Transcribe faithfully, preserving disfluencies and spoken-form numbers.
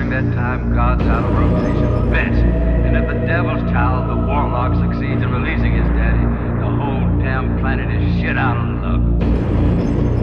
during that time, God's out of rotation. Bet. And if the devil's child, the warlock, succeeds in releasing his daddy, the whole damn planet is shit out of luck.